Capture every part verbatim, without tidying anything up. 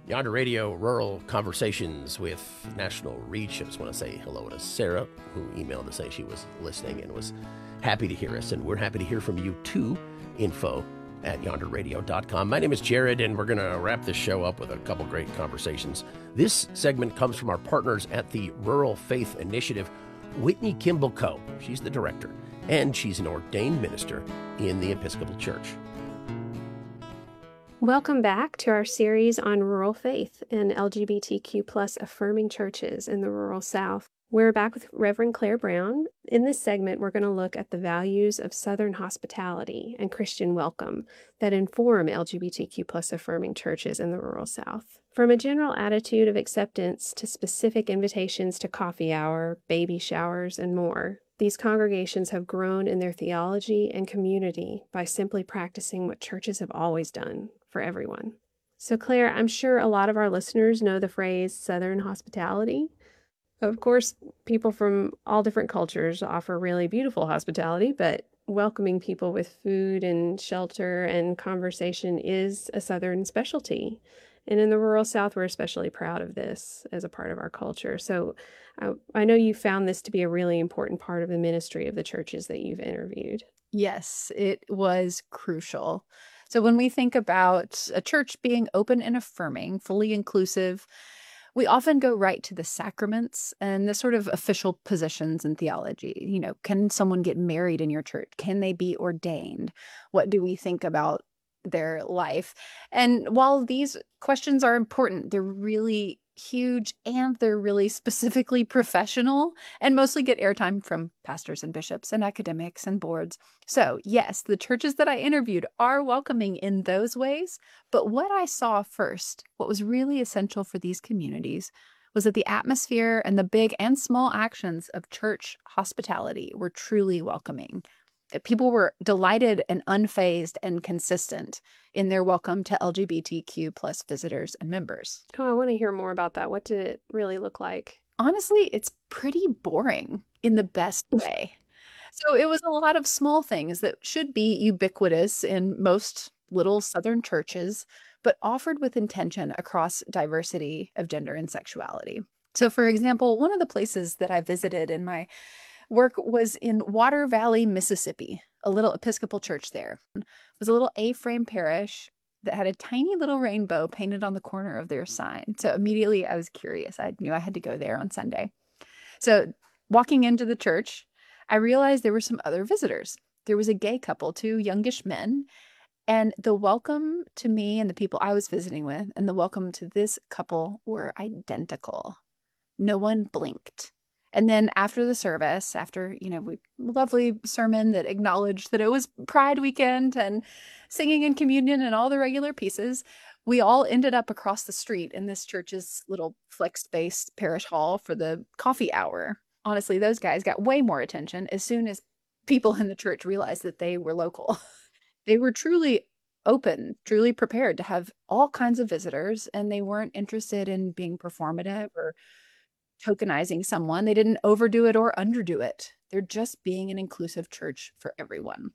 Yonder Radio Rural Conversations with National Reach. I just want to say hello to Sarah, who emailed to say she was listening and was happy to hear us. And we're happy to hear from you too. Info at yonder radio dot com. My name is Jared, and we're going to wrap this show up with a couple great conversations. This segment comes from our partners at the Rural Faith Initiative, Whitney Kimball Coe. She's the director, and she's an ordained minister in the Episcopal Church. Welcome back to our series on rural faith and L G B T Q plus affirming churches in the rural South. We're back with Reverend Claire Brown. In this segment, we're going to look at the values of Southern hospitality and Christian welcome that inform L G B T Q plus affirming churches in the rural South. From a general attitude of acceptance to specific invitations to coffee hour, baby showers, and more, these congregations have grown in their theology and community by simply practicing what churches have always done for everyone. So Claire, I'm sure a lot of our listeners know the phrase Southern hospitality. Of course, people from all different cultures offer really beautiful hospitality, but welcoming people with food and shelter and conversation is a Southern specialty. And in the rural South, we're especially proud of this as a part of our culture. So I, I know you found this to be a really important part of the ministry of the churches that you've interviewed. Yes, it was crucial. So when we think about a church being open and affirming, fully inclusive, we often go right to the sacraments and the sort of official positions in theology. You know, can someone get married in your church? Can they be ordained? What do we think about their life? And while these questions are important, they're really huge and they're really specifically professional and mostly get airtime from pastors and bishops and academics and boards. So yes, the churches that I interviewed are welcoming in those ways. But what I saw first, what was really essential for these communities, was that the atmosphere and the big and small actions of church hospitality were truly welcoming. People were delighted and unfazed and consistent in their welcome to L G B T Q plus visitors and members. Oh, I want to hear more about that. What did it really look like? Honestly, it's pretty boring in the best way. So it was a lot of small things that should be ubiquitous in most little Southern churches, but offered with intention across diversity of gender and sexuality. So for example, one of the places that I visited in my work was in Water Valley, Mississippi, a little Episcopal church there. It was a little A-frame parish that had a tiny little rainbow painted on the corner of their sign. So immediately I was curious. I knew I had to go there on Sunday. So walking into the church, I realized there were some other visitors. There was a gay couple, two youngish men, and the welcome to me and the people I was visiting with and the welcome to this couple were identical. No one blinked. And then after the service, after, you know, we lovely sermon that acknowledged that it was Pride weekend and singing in communion and all the regular pieces, we all ended up across the street in this church's little flex-based parish hall for the coffee hour. Honestly, those guys got way more attention as soon as people in the church realized that they were local. They were truly open, truly prepared to have all kinds of visitors, and they weren't interested in being performative or tokenizing someone. They didn't overdo it or underdo it. They're just being an inclusive church for everyone.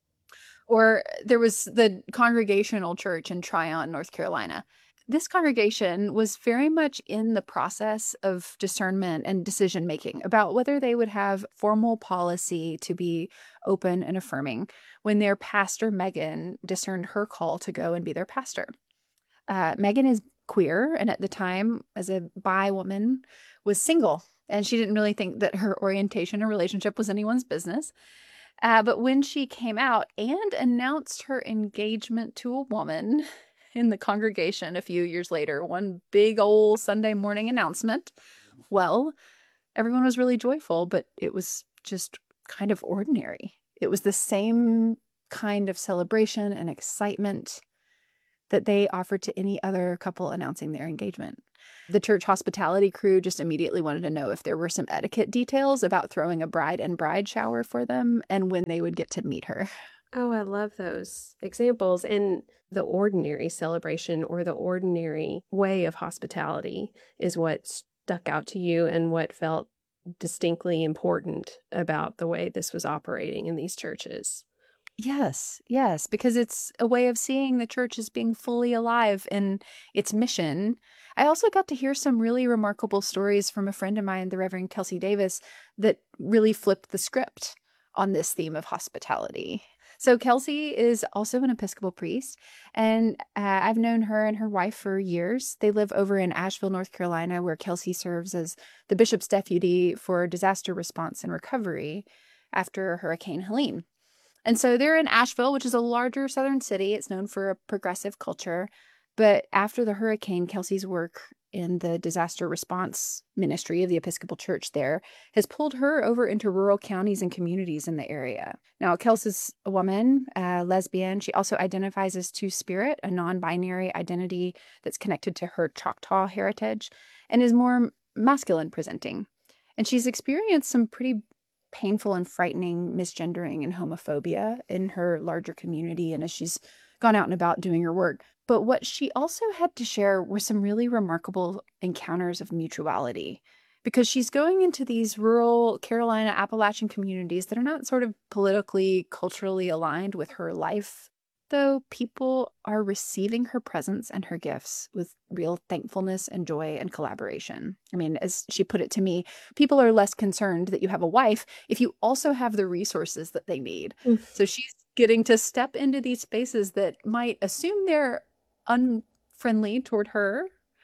Or there was the Congregational Church in Tryon, North Carolina. This congregation was very much in the process of discernment and decision making about whether they would have formal policy to be open and affirming when their pastor, Megan, discerned her call to go and be their pastor. Uh, Megan is queer, and at the time, as a bi woman, was single, and she didn't really think that her orientation or relationship was anyone's business. Uh, but when she came out and announced her engagement to a woman in the congregation a few years later, one big old Sunday morning announcement, well, everyone was really joyful, but it was just kind of ordinary. It was the same kind of celebration and excitement that they offered to any other couple announcing their engagement. The church hospitality crew just immediately wanted to know if there were some etiquette details about throwing a bride and bride shower for them and when they would get to meet her. Oh, I love those examples. And the ordinary celebration or the ordinary way of hospitality is what stuck out to you and what felt distinctly important about the way this was operating in these churches. Yes, yes, because it's a way of seeing the church as being fully alive in its mission. I also got to hear some really remarkable stories from a friend of mine, the Reverend Kelsey Davis, that really flipped the script on this theme of hospitality. So Kelsey is also an Episcopal priest, and uh, I've known her and her wife for years. They live over in Asheville, North Carolina, where Kelsey serves as the bishop's deputy for disaster response and recovery after Hurricane Helene. And so they're in Asheville, which is a larger southern city. It's known for a progressive culture. But after the hurricane, Kelsey's work in the disaster response ministry of the Episcopal Church there has pulled her over into rural counties and communities in the area. Now, Kelsey's a woman, a lesbian. She also identifies as Two-Spirit, a non-binary identity that's connected to her Choctaw heritage, and is more masculine presenting. And she's experienced some pretty painful and frightening misgendering and homophobia in her larger community and as she's gone out and about doing her work. But what she also had to share were some really remarkable encounters of mutuality, because she's going into these rural Carolina Appalachian communities that are not sort of politically, culturally aligned with her life, though people are receiving her presence and her gifts with real thankfulness and joy and collaboration. I mean, as she put it to me, people are less concerned that you have a wife if you also have the resources that they need. Mm. So she's getting to step into these spaces that might assume they're unfriendly toward her,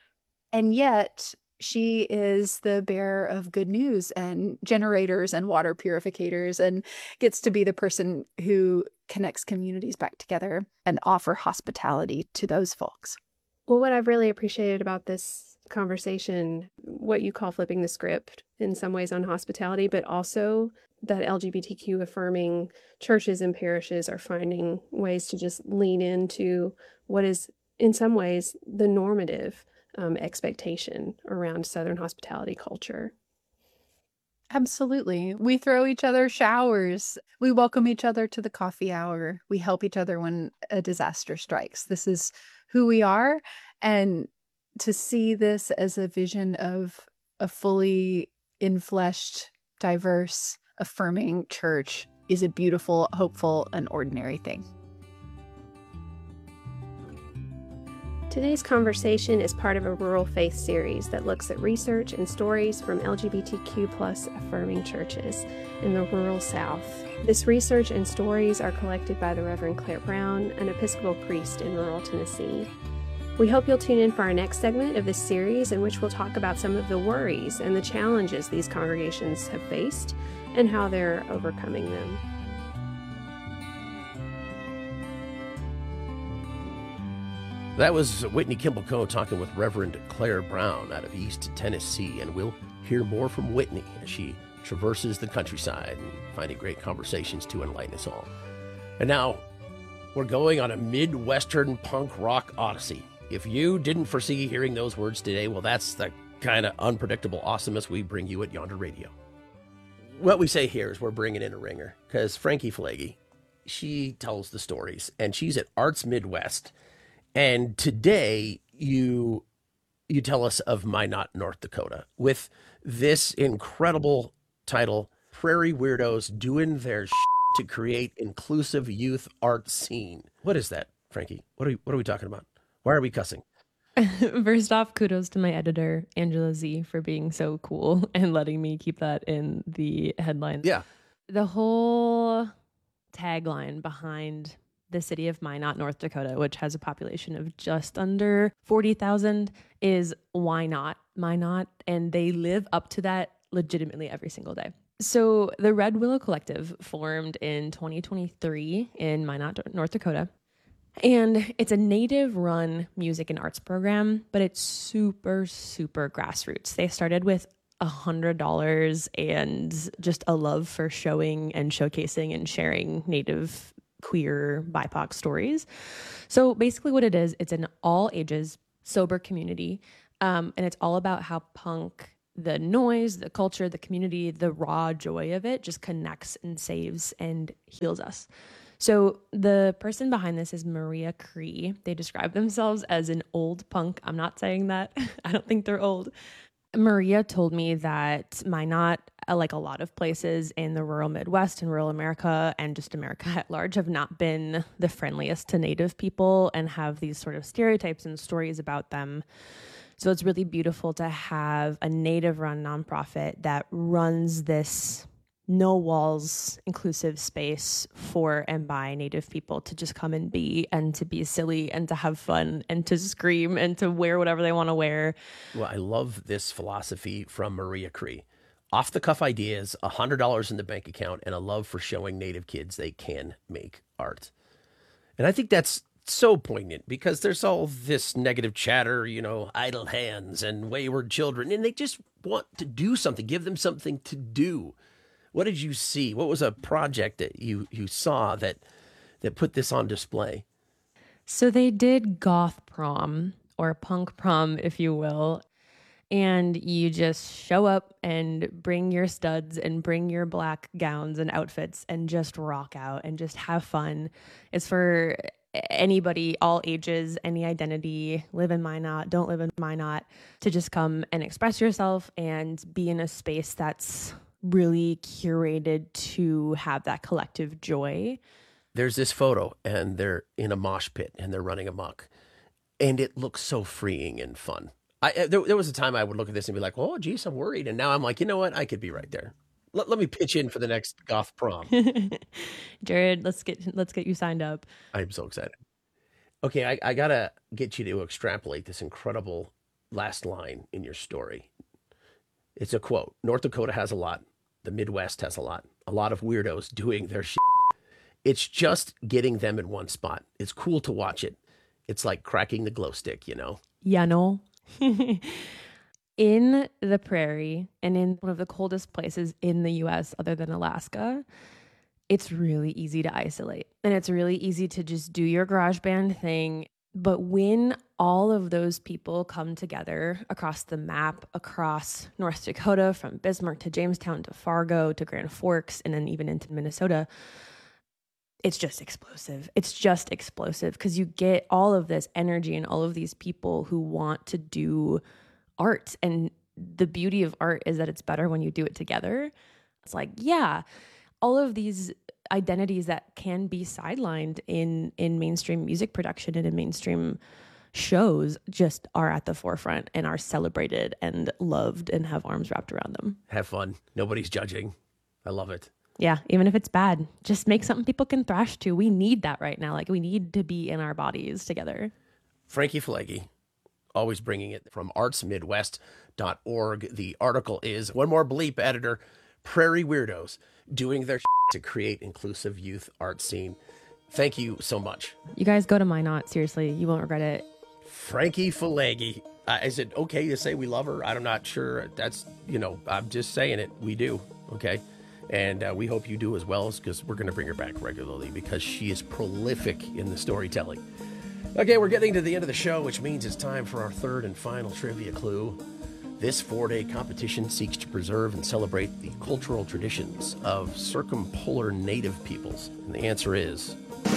and yet she is the bearer of good news and generators and water purificators, and gets to be the person who connects communities back together and offer hospitality to those folks. Well, what I've really appreciated about this conversation, what you call flipping the script in some ways on hospitality, but also that L G B T Q affirming churches and parishes are finding ways to just lean into what is in some ways the normative um, expectation around Southern hospitality culture. Absolutely. We throw each other showers. We welcome each other to the coffee hour. We help each other when a disaster strikes. This is who we are. And to see this as a vision of a fully infleshed, diverse, affirming church is a beautiful, hopeful, and ordinary thing. Today's conversation is part of a Rural Faith series that looks at research and stories from L G B T Q plus affirming churches in the rural South. This research and stories are collected by the Reverend Claire Brown, an Episcopal priest in rural Tennessee. We hope you'll tune in for our next segment of this series, in which we'll talk about some of the worries and the challenges these congregations have faced and how they're overcoming them. That was Whitney Kimball-Coe talking with Reverend Claire Brown out of East Tennessee, and we'll hear more from Whitney as she traverses the countryside and finding great conversations to enlighten us all. And now, we're going on a Midwestern punk rock odyssey. If you didn't foresee hearing those words today, well, that's the kind of unpredictable awesomeness we bring you at Yonder Radio. What we say here is we're bringing in a ringer, because Frankie Flaggy, she tells the stories, and she's at Arts Midwest. And today you you tell us of Minot, North Dakota, with this incredible title, Prairie Weirdos Doing Their Sh** to Create Inclusive Youth Art Scene. What is that, Frankie? What are we, what are we talking about? Why are we cussing? First off, kudos to my editor, Angela Z, for being so cool and letting me keep that in the headline. Yeah. The whole tagline behind the city of Minot, North Dakota, which has a population of just under forty thousand, is why not Minot? And they live up to that legitimately every single day. So the Red Willow Collective formed in twenty twenty-three in Minot, North Dakota. And it's a native-run music and arts program, but it's super, super grassroots. They started with one hundred dollars and just a love for showing and showcasing and sharing native queer B I P O C stories. So basically what it is, it's an all ages sober community. Um, and it's all about how punk, the noise, the culture, the community, the raw joy of it just connects and saves and heals us. So the person behind this is Maria Cree. They describe themselves as an old punk. I'm not saying that. I don't think they're old. Maria told me that Minot, uh, like a lot of places in the rural Midwest and rural America and just America at large, have not been the friendliest to Native people and have these sort of stereotypes and stories about them. So it's really beautiful to have a Native-run nonprofit that runs this no walls inclusive space for and by Native people to just come and be and to be silly and to have fun and to scream and to wear whatever they want to wear. Well, I love this philosophy from Maria Cree. Off the cuff ideas, one hundred dollars in the bank account, and a love for showing Native kids they can make art. And I think that's so poignant because there's all this negative chatter, you know, idle hands and wayward children, and they just want to do something, give them something to do. What did you see? What was a project that you, you saw that that put this on display? So they did goth prom, or punk prom, if you will. And you just show up and bring your studs and bring your black gowns and outfits and just rock out and just have fun. It's for anybody, all ages, any identity, live in Minot, don't live in Minot, to just come and express yourself and be in a space that's really curated to have that collective joy. There's this photo and they're in a mosh pit and they're running amok, and it looks so freeing and fun. I, there, there was a time I would look at this and be like, oh, geez, I'm worried. And now I'm like, you know what? I could be right there. Let, let me pitch in for the next goth prom. Jared, let's get let's get you signed up. I'm so excited. Okay, I, I got to get you to extrapolate this incredible last line in your story. It's a quote. North Dakota has a lot. The Midwest has a lot. A lot of weirdos doing their shit. It's just getting them in one spot. It's cool to watch it. It's like cracking the glow stick, you know? Yeah, no. In the prairie and in one of the coldest places in the U S other than Alaska, it's really easy to isolate. And it's really easy to just do your garage band thing. But when all of those people come together across the map, across North Dakota, from Bismarck to Jamestown to Fargo to Grand Forks, and then even into Minnesota, it's just explosive. It's just explosive because you get all of this energy and all of these people who want to do art. And the beauty of art is that it's better when you do it together. It's like, yeah, all of these identities that can be sidelined in in mainstream music production and in mainstream shows just are at the forefront and are celebrated and loved and have arms wrapped around them. Have fun. Nobody's judging. I love it. Yeah, even if it's bad, just make something people can thrash to. We need that right now. Like, we need to be in our bodies together. Frankie Flaggy, always bringing it from arts midwest dot org. The article is One More Bleep, editor, Prairie Weirdos doing their to create inclusive youth art scene. Thank you so much. You guys go to Minot. Seriously, you won't regret it. Frankie Flaggy. Uh, is it okay to say we love her? I'm not sure. That's, you know, I'm just saying it. We do. Okay. And uh, we hope you do as well, because we're going to bring her back regularly because she is prolific in the storytelling. Okay, we're getting to the end of the show, which means it's time for our third and final trivia clue. This four-day competition seeks to preserve and celebrate the cultural traditions of circumpolar native peoples. And the answer is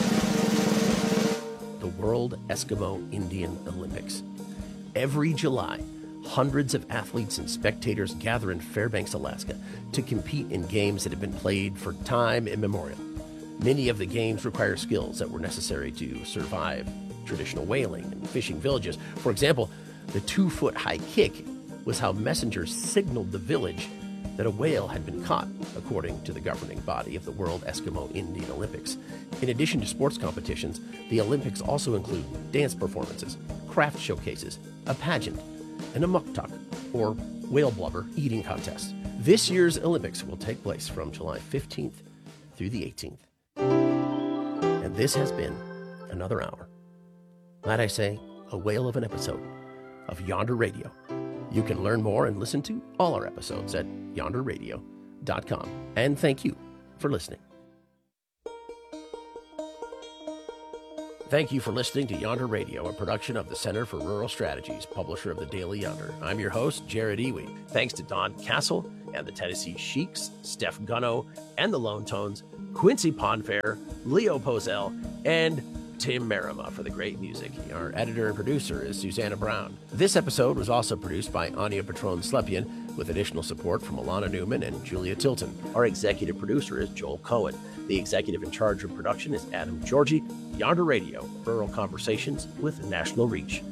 the World Eskimo Indian Olympics. Every July, hundreds of athletes and spectators gather in Fairbanks, Alaska, to compete in games that have been played for time immemorial. Many of the games require skills that were necessary to survive traditional whaling and fishing villages. For example, the two-foot-high kick was how messengers signaled the village that a whale had been caught, according to the governing body of the World Eskimo Indian Olympics. In addition to sports competitions, the Olympics also include dance performances, craft showcases, a pageant, and a muktuk, or whale blubber, eating contest. This year's Olympics will take place from July fifteenth through the eighteenth. And this has been another hour. Might I say, a whale of an episode of Yonder Radio. You can learn more and listen to all our episodes at yonder radio dot com. And thank you for listening. Thank you for listening to Yonder Radio, a production of the Center for Rural Strategies, publisher of the Daily Yonder. I'm your host, Jared Iwi. Thanks to Don Castle and the Tennessee Sheiks, Steph Gunno and the Lone Tones, Quincy Ponfair, Leo Pozell, and Tim Merima for the great music. Our editor and producer is Susanna Brown. This episode was also produced by Anya Patron-Slepian with additional support from Alana Newman and Julia Tilton. Our executive producer is Joel Cohen. The executive in charge of production is Adam Georgie. Yonder Radio, Rural Conversations with National Reach.